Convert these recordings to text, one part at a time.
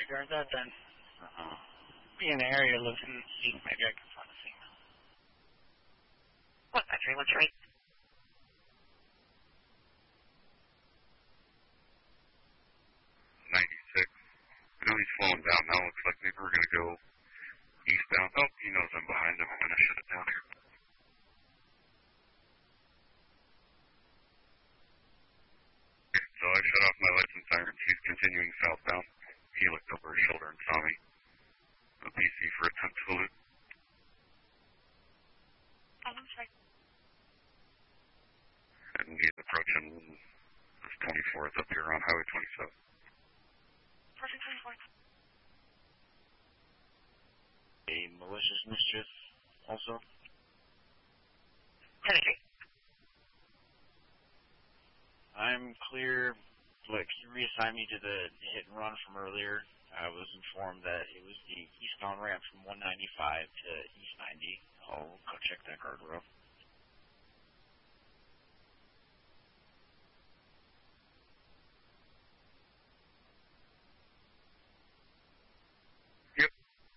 disregard that then. Be in the area looking, see if maybe I can find a female. What, X-ray, what's your rate? 96. I know he's slowing down now. Looks like maybe we're going to go eastbound. Oh, he knows I'm behind him. I'm going to shut it down here. Okay, so I shut off my lights and sirens. He's continuing southbound. He looked over his shoulder and saw me. A PC for attempt to salute. Oh, I'm sorry. And he's approaching this 24th up here on Highway 27. Perfect 24. A malicious mischief also. 73. I'm clear. Look, you reassigned me to the hit and run from earlier. I was informed that it was the eastbound ramp from 195 to East 90. I'll go check that guardrail. Yep.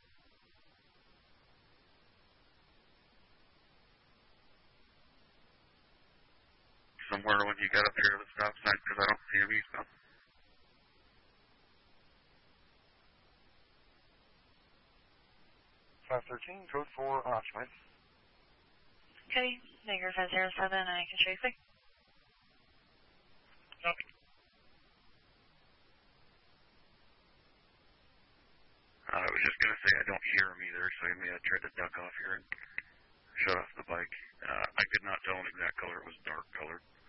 Somewhere when you get up here to the stop sign, because I don't see him eastbound. Code 4 occupied. Okay, Nigger 507, I can show you quick. Okay. I was just going to say I don't hear him either, so I may have tried to duck off here and shut off the bike. I could not tell an exact color. It was dark colored.